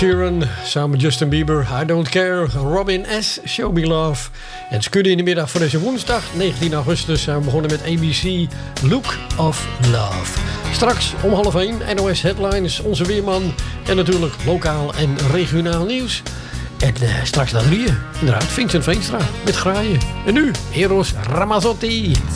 Sheeran samen met Justin Bieber, I Don't Care, Robin S, Show Me Love. En Skudde in de middag van deze woensdag, 19 augustus, zijn we begonnen met ABC, Look of Love. Straks om 12:30 NOS Headlines, onze weerman en natuurlijk lokaal en regionaal nieuws. En straks na 3:00, inderdaad, Vincent Veenstra met Graaien. En nu, Eros Ramazzotti.